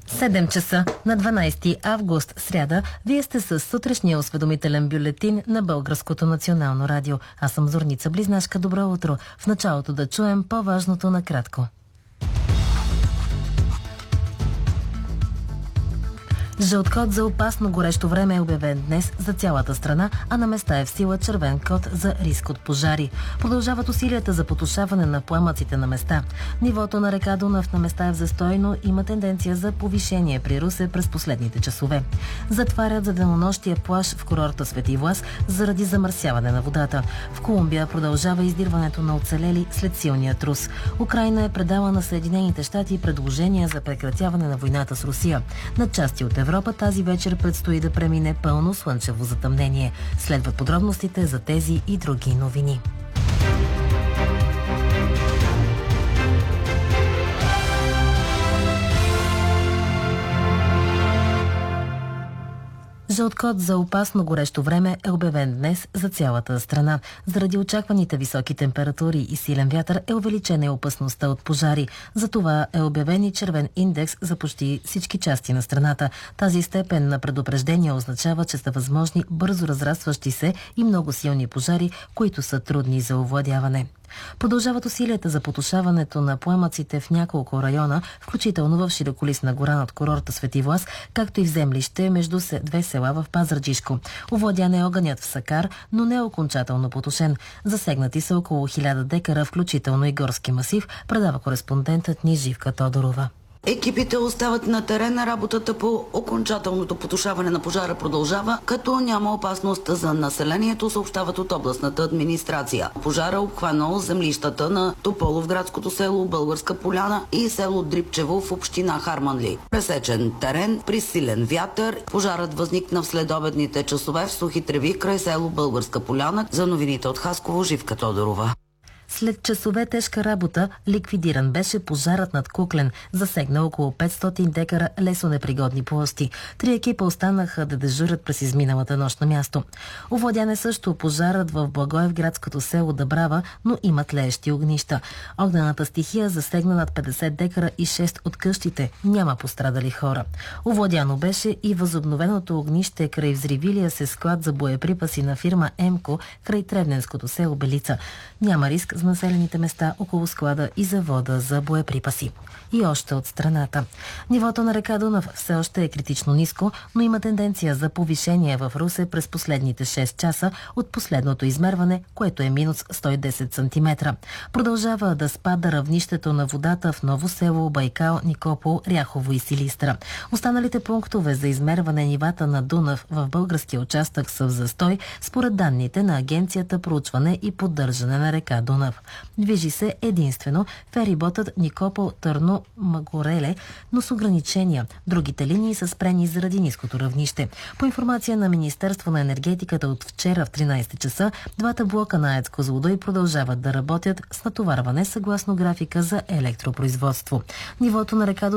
7 часа на 12 август, сряда. Вие сте с сутрешния осведомителен бюлетин на Българското национално радио. Аз съм Зорница Близнашка. Добро утро. В началото да чуем по-важното накратко. Жълт код за опасно горещо време е обявен днес за цялата страна, а на места е в сила червен код за риск от пожари. Продължават усилията за потушаване на пламъците на места. Нивото на река Дунав на места е в застой, но има тенденция за повишение при Русе през последните часове. Затварят за денонощия плаж в курорта Свети Влас заради замърсяване на водата. В Колумбия продължава издирването на оцелели след силния трус. Украйна е предала на Съединените щати предложения за прекратяване на войната с Русия. На части от Европа тази вечер предстои да премине пълно слънчево затъмнение. Следват подробностите за тези и други новини. Жълт код за опасно горещо време е обявен днес за цялата страна. Заради очакваните високи температури и силен вятър е увеличена и опасността от пожари. Затова е обявен и червен индекс за почти всички части на страната. Тази степен на предупреждение означава, че са възможни бързо разрастващи се и много силни пожари, които са трудни за овладяване. Продължават усилията за потушаването на пламъците в няколко района, включително в Широколисна гора над курорта Свети Влас, както и в землище между две села в Пазарджишко. Овладян е огънят в Сакар, но не е окончателно потушен. Засегнати са около 1000 декара, включително и горски масив, предава кореспондентът ни Живка Тодорова. Екипите остават на терена, работата по окончателното потушаване на пожара продължава, като няма опасност за населението, съобщават от областната администрация. Пожара обхванал землищата на Тополовградското село Българска поляна и село Дрипчево в община Харманли. Пресечен терен при силен вятър. Пожарът възникна в следобедните часове в сухи треви край село Българска поляна. За новините от Хасково, Живка Тодорова. След часове тежка работа ликвидиран беше пожарът над Куклен, засегна около 500 декара лесонепригодни площи. 3 екипа останаха да дежурят през изминалата нощ на място. Овладян е също пожарът в Благоевградското село Дъбрава, но има тлеещи огнища. Огнената стихия засегна над 50 декара и 6 от къщите. Няма пострадали хора. Овладяно беше и възобновеното огнище край взривилия се склад за боеприпаси на фирма ЕМКО край Тревненското село Белица. Няма риск за населените места около склада и завода за боеприпаси. И още от страната. Нивото на река Дунав все още е критично ниско, но има тенденция за повишение в Русе през последните 6 часа от последното измерване, което е минус 110 см. Продължава да спада равнището на водата в Ново село, Байкал, Никопол, Ряхово и Силистра. Останалите пунктове за измерване нивата на Дунав в българския участък са в застой, според данните на Агенцията проучване и поддържане на река Дунав. Движи се единствено фериботът Никопол-Търно Магореле, но с ограничения. Другите линии са спрени заради ниското равнище. По информация на Министерство на енергетиката от вчера в 13 часа, двата блока на АЕЦ Козлодуй продължават да работят с натоварване съгласно графика за електропроизводство. Нивото на река